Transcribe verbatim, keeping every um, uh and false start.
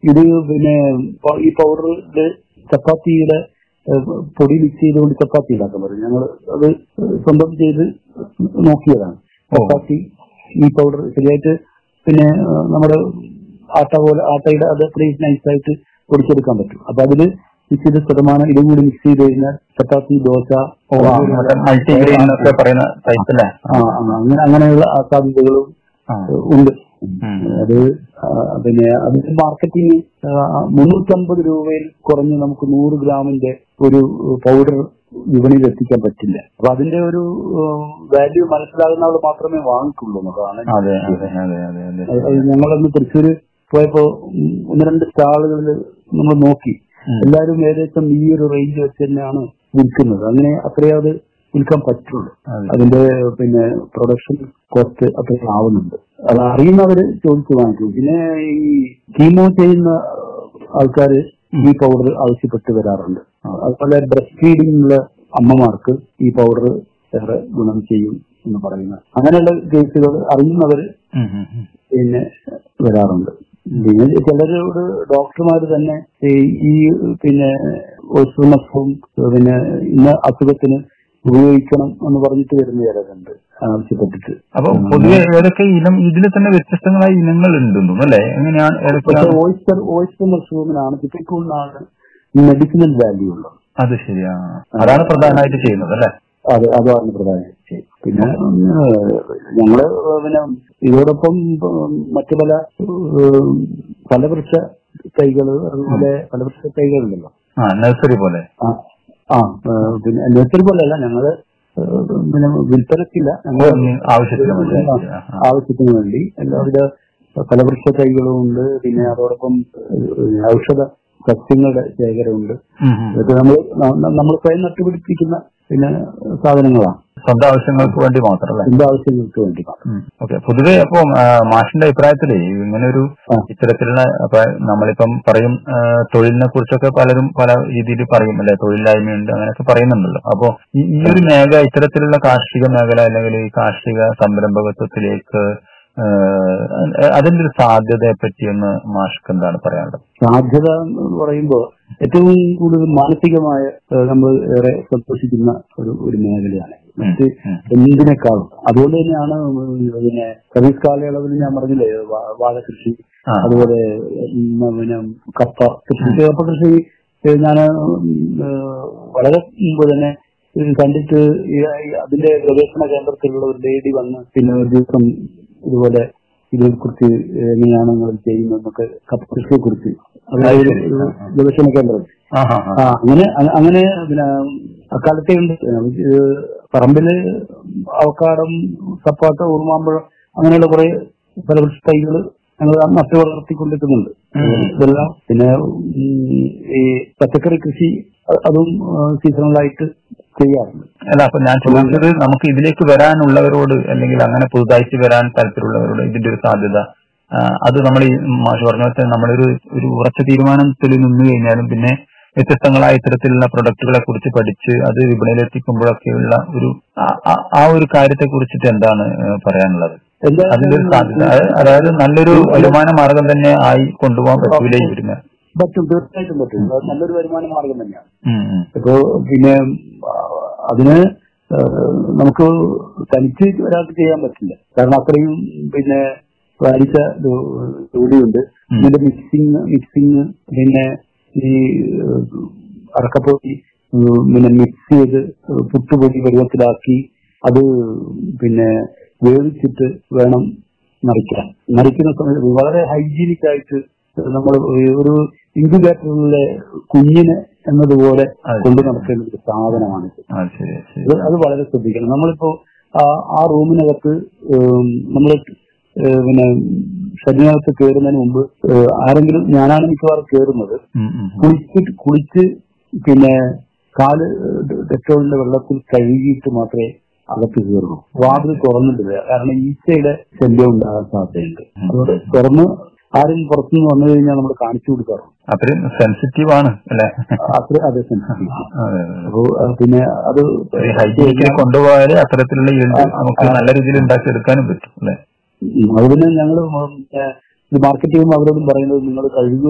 ഇത് പിന്നെ ഈ പൗഡറില് ചപ്പാത്തിയുടെ പൊടി മിക്സ് ചെയ്തുകൊണ്ട് ചപ്പാത്തി ഉണ്ടാക്കാൻ പറയും. ഞങ്ങൾ അത് സ്വന്തം ചെയ്ത് നോക്കിയതാണ്. ചപ്പാത്തി ഈ പൗഡർ ശരിയായിട്ട് പിന്നെ നമ്മുടെ ആട്ട പോലെ ആട്ടയുടെ അത് അത്രയും നൈസായിട്ട് പൊടിച്ചെടുക്കാൻ പറ്റും. അപ്പൊ അതില് നിശ്ചിത ശതമാനം ഇതും കൂടി മിക്സ് ചെയ്ത് കഴിഞ്ഞാൽ ചപ്പാത്തി, ദോശ, അങ്ങനെ അങ്ങനെയുള്ള സാധ്യതകളും ഉണ്ട്. അത് പിന്നെ അതിന്റെ മാർക്കറ്റിംഗ് മുന്നൂറ്റമ്പത് രൂപയിൽ കുറഞ്ഞ് നമുക്ക് നൂറ് ഗ്രാമിന്റെ ഒരു പൗഡർ വിപണിയിൽ എത്തിക്കാൻ പറ്റില്ല. അപ്പൊ അതിന്റെ ഒരു വാല്യൂ മനസ്സിലാകുന്ന ആൾ മാത്രമേ വാങ്ങിക്കുള്ളൂ എന്നതാണ്. ഞങ്ങളന്ന് തൃശ്ശൂര് പോയപ്പോ ഒന്ന് രണ്ട് സ്റ്റാളുകളിൽ നമ്മൾ നോക്കി, എല്ലാവരും ഏകദേശം ഈ ഒരു റേഞ്ച് വെച്ച് തന്നെയാണ് വിൽക്കുന്നത്. അങ്ങനെ അത്രേ അത് വിൽക്കാൻ പറ്റുള്ളൂ. അതിന്റെ പിന്നെ പ്രൊഡക്ഷൻ കോസ്റ്റ് അത്രയും ആവുന്നുണ്ട്. അത് അറിയുന്നവര് ചോദിച്ചു വാങ്ങിക്കും. പിന്നെ ഈ കീമോ ചെയ്യുന്ന ആൾക്കാര് ഈ പൗഡർ ആവശ്യപ്പെട്ട് വരാറുണ്ട്. അതുപോലെ ബ്രസ്റ്റ് ഫീഡിംഗുള്ള അമ്മമാർക്ക് ഈ പൗഡർ ഏറെ ഗുണം ചെയ്യും എന്ന് പറയുന്ന അങ്ങനെയുള്ള കേസുകൾ അറിയുന്നവര് പിന്നെ വരാറുണ്ട്. പിന്നെ ചിലരോട് ഡോക്ടർമാര് തന്നെ ഈ പിന്നെ ഓസ്ട്രോമസും പിന്നെ ഇന്ന അസുഖത്തിന് ഉപയോഗിക്കണം എന്ന് പറഞ്ഞിട്ട് വരുന്ന ചിലരുണ്ട് ആവശ്യപ്പെട്ടിട്ട്. അപ്പൊ പൊതുവെ ഏതൊക്കെ ഇനം ഇതിൽ തന്നെ വ്യത്യസ്തങ്ങളായ ഇനങ്ങൾ ഉണ്ടെന്നും അല്ലെ? എങ്ങനെയാണ്? ഓയിസ്റ്റർ ഓയിസ്റ്റർ മഷ്റൂമിനാണ് ടിപ്പിക്കലാണ് മെഡിസിനൽ വാല്യൂ ഉള്ളത്. അത് ശരിയാ, അതാണ് പ്രധാനമായിട്ട് ചെയ്യുന്നത് അല്ലെ? അതെ, അതാണ് പ്രധാനമായിട്ട് ചെയ്യുന്നത്. പിന്നെ ഞങ്ങള് പിന്നെ ഇതോടൊപ്പം മറ്റു പല ഫലവൃക്ഷ തൈകള്, അതുപോലെ ഫലവൃക്ഷ തൈകളുണ്ടല്ലോ, നഴ്സറി പോലെ. ആ പിന്നെ നഴ്സറി പോലെയല്ല, ഞങ്ങള് പിന്നെ വിൽപ്പനക്കില്ല, ഞങ്ങൾ ആവശ്യത്തിന് ആവശ്യത്തിന് വേണ്ടി എല്ലാവിധ ഫലവൃക്ഷ തൈകളും ഉണ്ട്. പിന്നെ അതോടൊപ്പം ഔഷധ സസ്യങ്ങളുടെ ശേഖരമുണ്ട്. ഇതൊക്കെ നമ്മൾ നമ്മൾ സ്വയം നട്ടുപിടിപ്പിക്കുന്ന പിന്നെ സാധനങ്ങളാണ്. സ്വന്തം ആവശ്യങ്ങൾക്ക് വേണ്ടി മാത്രമല്ല, സ്വന്തം ആവശ്യങ്ങൾക്ക് വേണ്ടി മാത്രം. ഓക്കെ. പൊതുവെ അപ്പൊ മാഷിന്റെ അഭിപ്രായത്തില് ഇങ്ങനെ ഒരു ഇത്തരത്തിലുള്ള അപ്പൊ നമ്മളിപ്പം പറയും തൊഴിലിനെ കുറിച്ചൊക്കെ പലരും പല രീതിയിൽ പറയും അല്ലെ, തൊഴിലില്ലായ്മയുണ്ട് അങ്ങനെയൊക്കെ പറയുന്നുണ്ടല്ലോ. അപ്പൊ ഈ ഒരു മേഖല, ഇത്തരത്തിലുള്ള കാർഷിക മേഖല അല്ലെങ്കിൽ ഈ കാർഷിക സംരംഭകത്വത്തിലേക്ക് അതിന്റെ ഒരു സാധ്യതയെ പറ്റി ഒന്ന് മാഷ്ക്ക് എന്താണ് പറയാനുള്ളത്? സാധ്യത എന്ന് പറയുമ്പോൾ ഏറ്റവും കൂടുതൽ മാനസികമായ നമ്മൾ ഏറെ സന്തോഷിക്കുന്ന ഒരു ഒരു മേഖലയാണ് മറ്റ് എന്തിനേക്കാളും. അതുകൊണ്ട് തന്നെയാണ് പിന്നെ സർവീസ് കാലയളവിൽ ഞാൻ പറഞ്ഞില്ലേ വാഴ കൃഷി, അതുപോലെ പിന്നെ കപ്പ കൃഷി. കപ്പ കൃഷി ഞാൻ വളരെ മുമ്പ് തന്നെ കണ്ടിട്ട് അതിന്റെ ഗവേഷണ കേന്ദ്രത്തിലുള്ള ഒരു ലേഡി വന്ന് പിന്നെ ഒരു ദിവസം ഇതുപോലെ ഇതിനെ കുറിച്ച് എങ്ങനെയാണ് നിങ്ങൾ ചെയ്യുന്നതെന്നൊക്കെ കപ്പ കൃഷിയെ കുറിച്ച് അതായത് ഗവേഷണ കേന്ദ്രം ആ അങ്ങനെ അങ്ങനെ പിന്നെ അക്കാലത്തെ ഉണ്ട്. പറമ്പില് അവക്കാടം, സപ്പാട്ട, ഉറുമാമ്പഴം അങ്ങനെയുള്ള കുറെ ഫലവൃക്ഷ തൈകള് ഞങ്ങൾ നട്ടു വളർത്തിക്കൊണ്ടിരിക്കുന്നുണ്ട്. ഇതെല്ലാം പിന്നെ ഈ പച്ചക്കറി കൃഷി അതും സീസണലായിട്ട് ചെയ്യാറുണ്ട്. അല്ല, അപ്പൊ ഞാൻ ചോദിച്ചത് നമുക്ക് ഇതിലേക്ക് വരാനുള്ളവരോട് അല്ലെങ്കിൽ അങ്ങനെ പുതുതായിട്ട് വരാൻ താല്പര്യമുള്ളവരോട് ഇതിന്റെ ഒരു സാധ്യത, അത് നമ്മൾ ഈ മാഷ് പറഞ്ഞ വെച്ചാൽ നമ്മളൊരു ഒരു ഉറച്ച തീരുമാനത്തിൽ നിന്ന് കഴിഞ്ഞാലും പിന്നെ വ്യത്യസ്തങ്ങളായ ഇത്തരത്തിലുള്ള പ്രൊഡക്റ്റുകളെ കുറിച്ച് പഠിച്ച് അത് വിപണിയിൽ എത്തിക്കുമ്പോഴൊക്കെയുള്ള ഒരു ആ ഒരു കാര്യത്തെ കുറിച്ചിട്ട് എന്താണ് പറയാനുള്ളത്? അതിന്റെ ഒരു സാധ്യത, അതായത് നല്ലൊരു വരുമാന മാർഗം തന്നെ ആയി കൊണ്ടുപോകാൻ പറ്റൂലേ ഇവരുന്ന്? പറ്റും, തീർച്ചയായിട്ടും പറ്റും. നല്ലൊരു വരുമാന മാർഗം തന്നെയാണ്. ഇപ്പോ പിന്നെ അതിന് നമുക്ക് തനിച്ച് ഒരാൾക്ക് ചെയ്യാൻ പറ്റില്ല, കാരണം അത്രയും പിന്നെ വാരിച്ച ജോലിയുണ്ട്. ഇതിന്റെ മിക്സിങ് മിക്സിങ് പിന്നെ ഈ അറക്കപ്പൊടി പിന്നെ മിക്സ് ചെയ്ത് പുട്ടുപൊടി പരുവത്തിലാക്കി അത് പിന്നെ വേവിച്ചിട്ട് വേണം നിറയ്ക്കാൻ. നിറയ്ക്കുന്ന സമയത്ത് വളരെ ഹൈജീനിക് ആയിട്ട് നമ്മൾ ഒരു ഇൻക്യുബേറ്ററിലെ കുഞ്ഞിനെ എന്നതുപോലെ കൊണ്ടു നടക്കേണ്ട ഒരു സാധനമാണിത്. അത് വളരെ ശ്രദ്ധിക്കണം. നമ്മളിപ്പോ ആ റൂമിനകത്ത് നമ്മൾ പിന്നെ ഷെഡിനകത്ത് കയറുന്നതിന് മുമ്പ് ആരെങ്കിലും, ഞാനാണ് മിക്കവാറും കയറുന്നത്, കുളിച്ചിട്ട് കുളിച്ച് പിന്നെ കാല് ഡെറ്റോളിന്റെ വെള്ളത്തിൽ കഴുകിയിട്ട് മാത്രമേ അകത്ത് കയറുള്ളൂ. വാതിൽ തുറന്നിട്ടില്ല, കാരണം ഈച്ചയുടെ ശല്യം ഉണ്ടാകാൻ സാധ്യതയുണ്ട്. അതുകൊണ്ട് തുറന്ന് ആരും പുറത്തുനിന്ന് വന്നു കഴിഞ്ഞാൽ നമ്മൾ കാണിച്ചു കൊടുക്കാറുണ്ട്. അത്രയും സെൻസിറ്റീവ് ആണ് അല്ലെ? അത്ര അതെ, സെൻസിറ്റീവ്. അപ്പോ പിന്നെ അത് ഹൈജീനിക്കിൽ കൊണ്ടുപോയാല് അത്തരത്തിലുള്ള നമുക്ക് നല്ല രീതിയിൽ ഉണ്ടാക്കിയെടുക്കാനും പറ്റും അല്ലെ? അതുപിന്നെ ഞങ്ങള് മാർക്കറ്റ് ചെയ്യുമ്പോൾ അവരോടും പറയുന്നത് നിങ്ങൾ കഴുകുക